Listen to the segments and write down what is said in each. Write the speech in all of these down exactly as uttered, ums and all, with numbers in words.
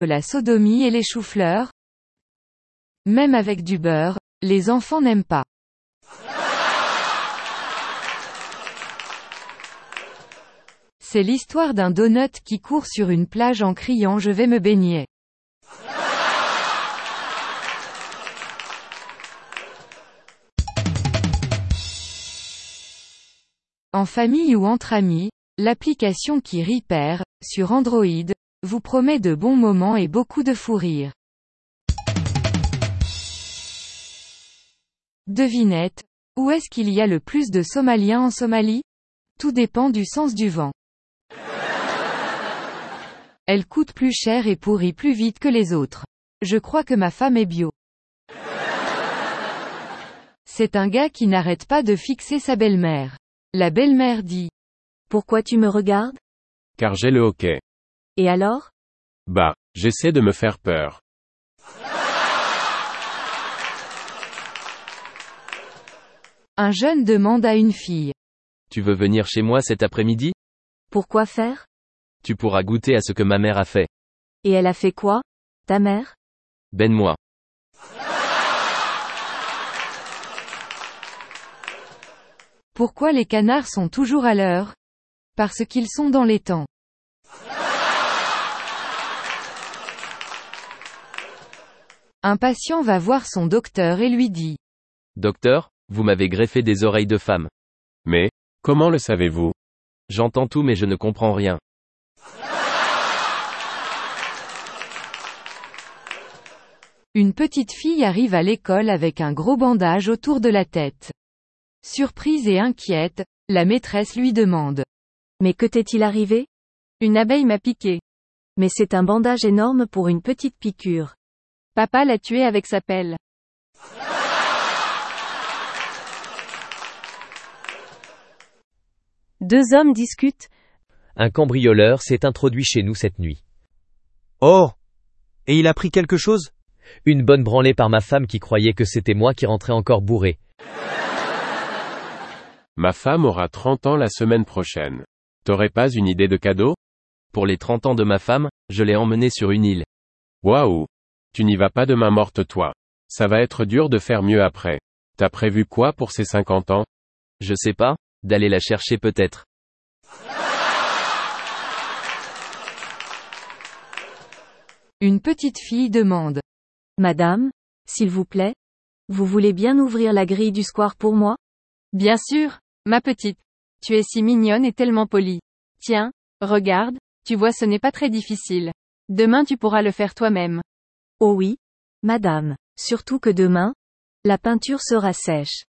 La sodomie et les choux-fleurs? Même avec du beurre, les enfants n'aiment pas. C'est l'histoire d'un donut qui court sur une plage en criant « Je vais me baigner ». En famille ou entre amis, l'application qui Repair, sur Android, vous promet de bons moments et beaucoup de fou rire. Devinette, où est-ce qu'il y a le plus de Somaliens en Somalie? Tout dépend du sens du vent. Elle coûte plus cher et pourrit plus vite que les autres. Je crois que ma femme est bio. C'est un gars qui n'arrête pas de fixer sa belle-mère. La belle-mère dit: Pourquoi tu me regardes? Car j'ai le hoquet. Et alors? Bah, j'essaie de me faire peur. Un jeune demande à une fille: Tu veux venir chez moi cet après-midi? Pourquoi faire? Tu pourras goûter à ce que ma mère a fait. Et elle a fait quoi, ta mère? Ben-moi. Pourquoi les canards sont toujours à l'heure? Parce qu'ils sont dans les temps. Un patient va voir son docteur et lui dit: Docteur, vous m'avez greffé des oreilles de femme. Mais, comment le savez-vous? J'entends tout mais je ne comprends rien. Une petite fille arrive à l'école avec un gros bandage autour de la tête. Surprise et inquiète, la maîtresse lui demande: Mais que t'est-il arrivé? Une abeille m'a piqué. Mais c'est un bandage énorme pour une petite piqûre. Papa l'a tué avec sa pelle. Deux hommes discutent. Un cambrioleur s'est introduit chez nous cette nuit. Oh! Et il a pris quelque chose? Une bonne branlée par ma femme qui croyait que c'était moi qui rentrais encore bourré. Ma femme aura trente ans la semaine prochaine. T'aurais pas une idée de cadeau? Pour les trente ans de ma femme, je l'ai emmenée sur une île. Waouh! Tu n'y vas pas de main morte toi. Ça va être dur de faire mieux après. T'as prévu quoi pour ces cinquante ans? Je sais pas, d'aller la chercher peut-être. Une petite fille demande: Madame, s'il vous plaît, vous voulez bien ouvrir la grille du square pour moi? Bien sûr, ma petite. Tu es si mignonne et tellement polie. Tiens, regarde, tu vois ce n'est pas très difficile. Demain tu pourras le faire toi-même. Oh oui, madame, surtout que demain, la peinture sera sèche.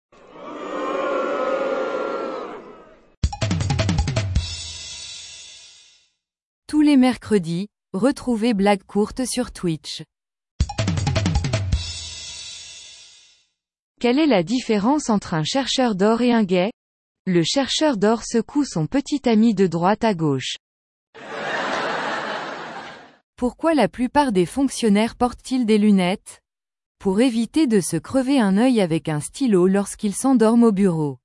Tous les mercredis, retrouvez Blague courte sur Twitch. Quelle est la différence entre un chercheur d'or et un gay? Le chercheur d'or secoue son petit ami de droite à gauche. Pourquoi la plupart des fonctionnaires portent-ils des lunettes? Pour éviter de se crever un œil avec un stylo lorsqu'ils s'endorment au bureau.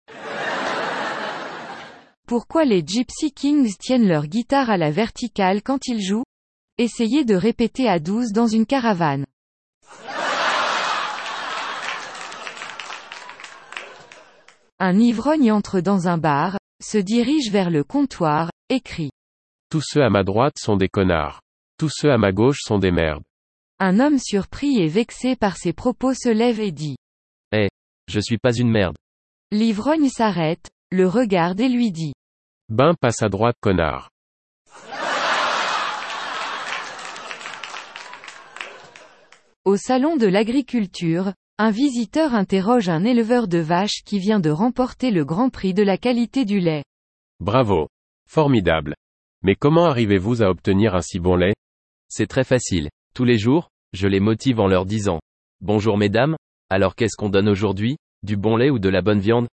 Pourquoi les Gypsy Kings tiennent leur guitare à la verticale quand ils jouent? Essayez de répéter à douze dans une caravane. Un ivrogne entre dans un bar, se dirige vers le comptoir, et crie: Tous ceux à ma droite sont des connards. Tous ceux à ma gauche sont des merdes. Un homme surpris et vexé par ses propos se lève et dit: Eh, hey, je suis pas une merde. L'ivrogne s'arrête, le regarde et lui dit: Ben passe à droite connard. Au salon de l'agriculture, un visiteur interroge un éleveur de vaches qui vient de remporter le Grand Prix de la qualité du lait. Bravo. Formidable. Mais comment arrivez-vous à obtenir un si bon lait? C'est très facile. Tous les jours, je les motive en leur disant: Bonjour mesdames, alors qu'est-ce qu'on donne aujourd'hui? Du bon lait ou de la bonne viande?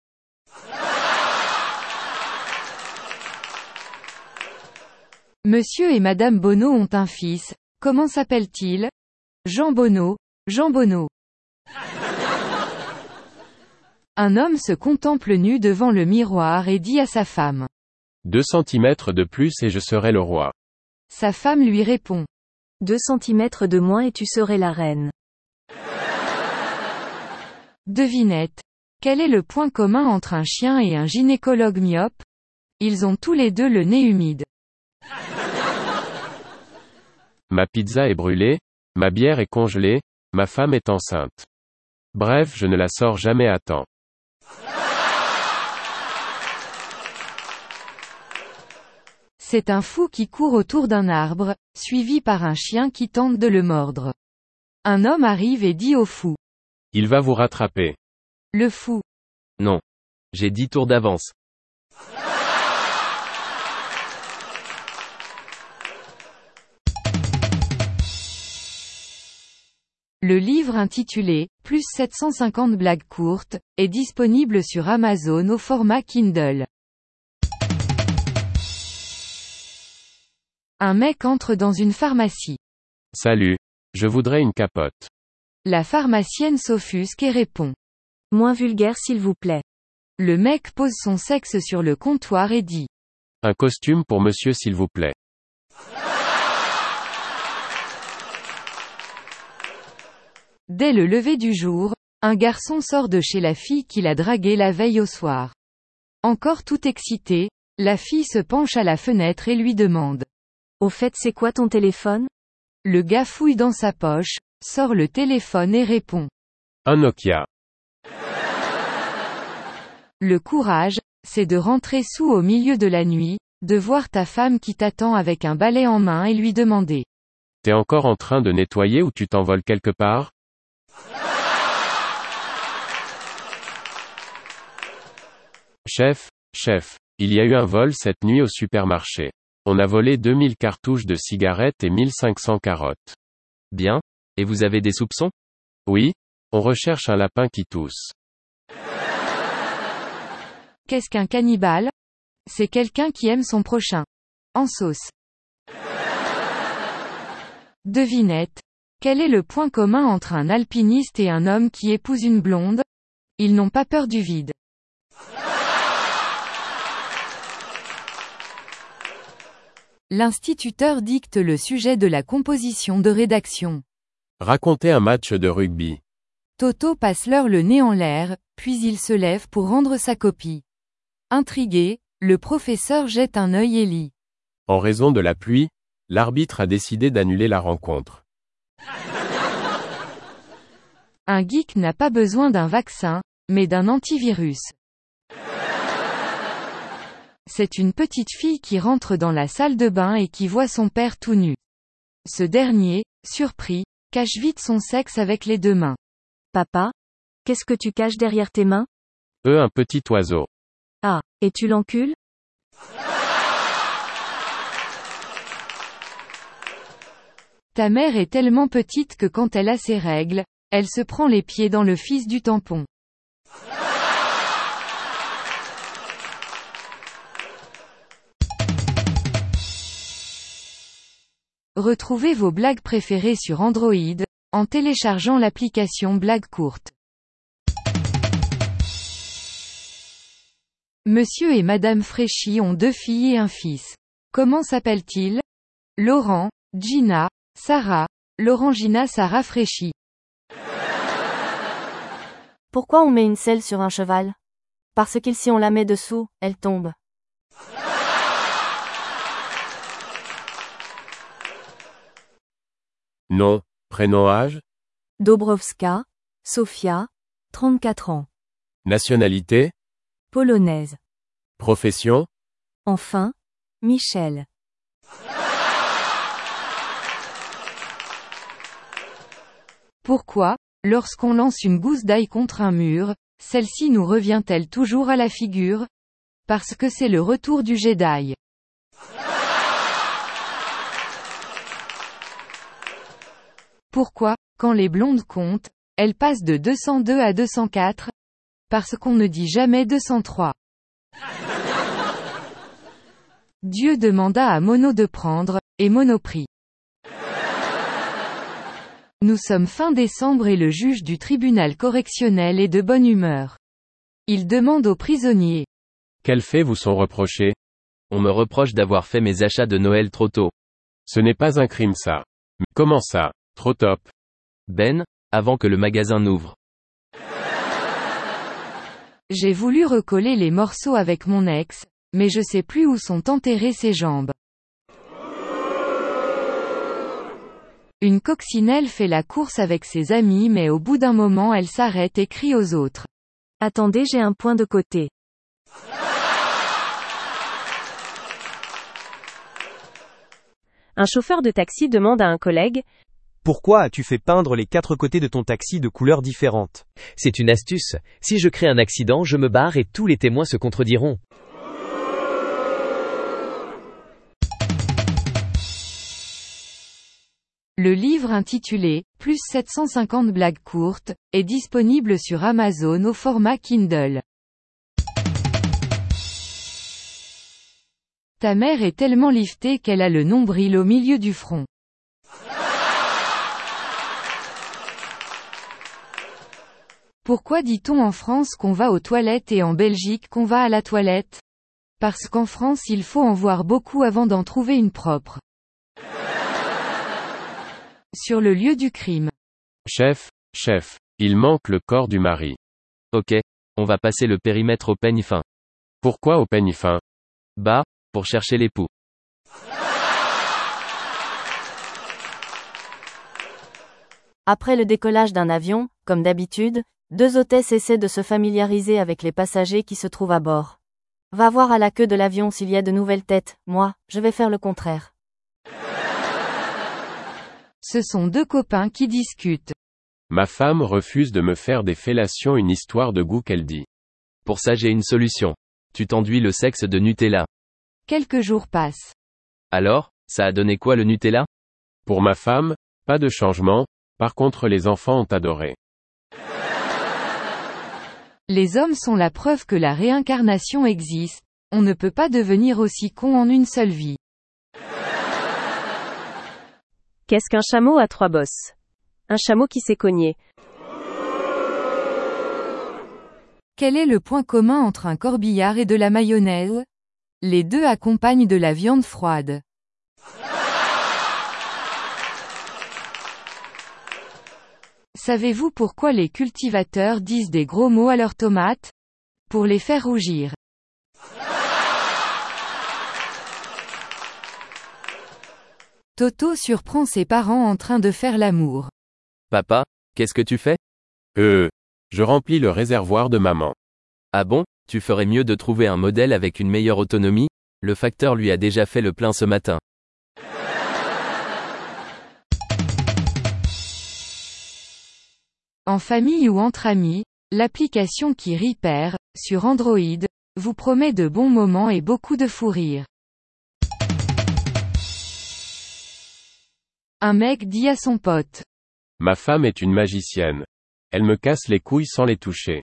Monsieur et Madame Bonneau ont un fils. Comment s'appelle-t-il? Jean Bonneau. Jean Bonneau. Un homme se contemple nu devant le miroir et dit à sa femme: Deux centimètres de plus et je serai le roi. Sa femme lui répond: Deux centimètres de moins et tu serais la reine. Devinette. Quel est le point commun entre un chien et un gynécologue myope? Ils ont tous les deux le nez humide. Ma pizza est brûlée, ma bière est congelée, ma femme est enceinte. Bref, je ne la sors jamais à temps. C'est un fou qui court autour d'un arbre, suivi par un chien qui tente de le mordre. Un homme arrive et dit au fou. Il va vous rattraper. Le fou. Non. J'ai dix tours d'avance. Le livre intitulé « Plus sept cent cinquante blagues courtes » est disponible sur Amazon au format Kindle. Un mec entre dans une pharmacie. Salut. Je voudrais une capote. La pharmacienne s'offusque et répond. Moins vulgaire s'il vous plaît. Le mec pose son sexe sur le comptoir et dit. Un costume pour monsieur s'il vous plaît. Dès le lever du jour, un garçon sort de chez la fille qu'il a draguée la veille au soir. Encore tout excité, la fille se penche à la fenêtre et lui demande. Au fait, c'est quoi ton téléphone? Le gars fouille dans sa poche, sort le téléphone et répond. Un Nokia. Le courage, c'est de rentrer sous au milieu de la nuit, de voir ta femme qui t'attend avec un balai en main et lui demander. T'es encore en train de nettoyer ou tu t'envoles quelque part? Chef, chef, il y a eu un vol cette nuit au supermarché. On a volé deux mille cartouches de cigarettes et mille cinq cents carottes. Bien. Et vous avez des soupçons? Oui, on recherche un lapin qui tousse. Qu'est-ce qu'un cannibale? C'est quelqu'un qui aime son prochain. En sauce. Devinette. Quel est le point commun entre un alpiniste et un homme qui épouse une blonde? Ils n'ont pas peur du vide. L'instituteur dicte le sujet de la composition de rédaction. Racontez un match de rugby. Toto passe l'heure le nez en l'air, puis il se lève pour rendre sa copie. Intrigué, le professeur jette un œil et lit. En raison de la pluie, l'arbitre a décidé d'annuler la rencontre. Un geek n'a pas besoin d'un vaccin, mais d'un antivirus. C'est une petite fille qui rentre dans la salle de bain et qui voit son père tout nu. Ce dernier, surpris, cache vite son sexe avec les deux mains. Papa? Qu'est-ce que tu caches derrière tes mains? Eux, un petit oiseau. Ah, et tu l'encules? Ta mère est tellement petite que quand elle a ses règles, elle se prend les pieds dans le fils du tampon. Retrouvez vos blagues préférées sur Android, en téléchargeant l'application Blagues courtes. Monsieur et Madame Fréchy ont deux filles et un fils. Comment s'appellent-ils? Laurent, Gina, Sarah, Laurent-Gina Sarah Fréchy. Pourquoi on met une selle sur un cheval? Parce que si on la met dessous, elle tombe. Nom, prénom, âge? Dobrowska, Sofia, trente-quatre ans. Nationalité? Polonaise. Profession? Enfin, Michel. Pourquoi, lorsqu'on lance une gousse d'ail contre un mur, celle-ci nous revient-elle toujours à la figure? Parce que c'est le retour du jet d'ail. Pourquoi, quand les blondes comptent, elles passent de deux cent deux à deux cent quatre? Parce qu'on ne dit jamais deux cent trois. Dieu demanda à Mono de prendre, et Mono prit. Nous sommes fin décembre et le juge du tribunal correctionnel est de bonne humeur. Il demande aux prisonniers. Quels faits vous sont reprochés? On me reproche d'avoir fait mes achats de Noël trop tôt. Ce n'est pas un crime ça. Comment ça? Trop top. Ben, avant que le magasin n'ouvre. J'ai voulu recoller les morceaux avec mon ex, mais je sais plus où sont enterrées ses jambes. Une coccinelle fait la course avec ses amis mais au bout d'un moment elle s'arrête et crie aux autres. Attendez, j'ai un point de côté. Un chauffeur de taxi demande à un collègue: Pourquoi as-tu fait peindre les quatre côtés de ton taxi de couleurs différentes? C'est une astuce. Si je crée un accident, je me barre et tous les témoins se contrediront. Le livre intitulé « Plus sept cent cinquante blagues courtes » est disponible sur Amazon au format Kindle. Ta mère est tellement liftée qu'elle a le nombril au milieu du front. Pourquoi dit-on en France qu'on va aux toilettes et en Belgique qu'on va à la toilette? Parce qu'en France il faut en voir beaucoup avant d'en trouver une propre. Sur le lieu du crime. Chef, chef, il manque le corps du mari. Ok, on va passer le périmètre au peigne fin. Pourquoi au peigne fin? Bah, pour chercher l'époux. Après le décollage d'un avion, comme d'habitude, deux hôtesses essaient de se familiariser avec les passagers qui se trouvent à bord. Va voir à la queue de l'avion s'il y a de nouvelles têtes, moi, je vais faire le contraire. Ce sont deux copains qui discutent. Ma femme refuse de me faire des fellations, une histoire de goût qu'elle dit. Pour ça j'ai une solution. Tu t'enduis le sexe de Nutella. Quelques jours passent. Alors, ça a donné quoi le Nutella? Pour ma femme, pas de changement, par contre les enfants ont adoré. Les hommes sont la preuve que la réincarnation existe, on ne peut pas devenir aussi con en une seule vie. Qu'est-ce qu'un chameau à trois bosses? Un chameau qui s'est cogné. Quel est le point commun entre un corbillard et de la mayonnaise? Les deux accompagnent de la viande froide. Savez-vous pourquoi les cultivateurs disent des gros mots à leurs tomates? Pour les faire rougir. Toto surprend ses parents en train de faire l'amour. Papa, qu'est-ce que tu fais? Euh, je remplis le réservoir de maman. Ah bon, tu ferais mieux de trouver un modèle avec une meilleure autonomie, le facteur lui a déjà fait le plein ce matin. En famille ou entre amis, l'application qui Repair, sur Android, vous promet de bons moments et beaucoup de fou rire. Un mec dit à son pote. Ma femme est une magicienne. Elle me casse les couilles sans les toucher.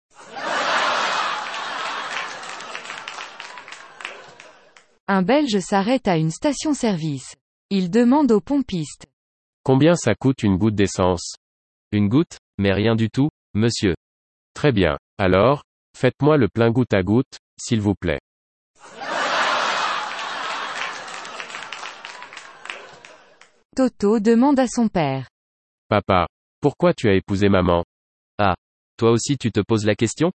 Un Belge s'arrête à une station-service. Il demande au pompiste. Combien ça coûte une goutte d'essence? Une goutte, mais rien du tout, monsieur. Très bien. Alors, faites-moi le plein goutte à goutte, s'il vous plaît. Toto demande à son père. Papa, pourquoi tu as épousé maman? Ah, toi aussi tu te poses la question?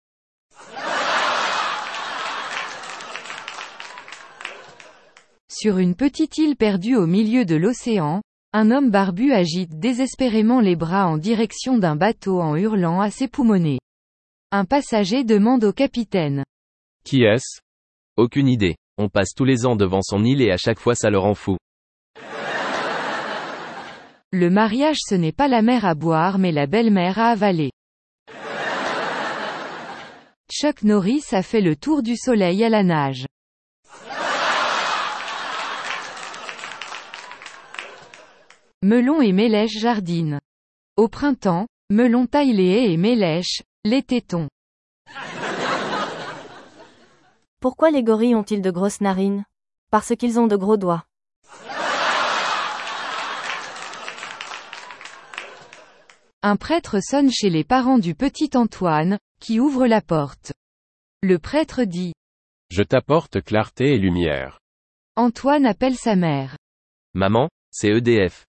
Sur une petite île perdue au milieu de l'océan, un homme barbu agite désespérément les bras en direction d'un bateau en hurlant à ses poumonnets. Un passager demande au capitaine. Qui est-ce? Aucune idée. On passe tous les ans devant son île et à chaque fois ça le rend fou. Le mariage ce n'est pas la mère à boire mais la belle-mère à avaler. Chuck Norris a fait le tour du soleil à la nage. Melon et Mélèche jardinent. Au printemps, Melon taille les haies et Mélèche, les tétons. Pourquoi les gorilles ont-ils de grosses narines? Parce qu'ils ont de gros doigts. Un prêtre sonne chez les parents du petit Antoine, qui ouvre la porte. Le prêtre dit. Je t'apporte clarté et lumière. Antoine appelle sa mère. Maman, c'est E D F.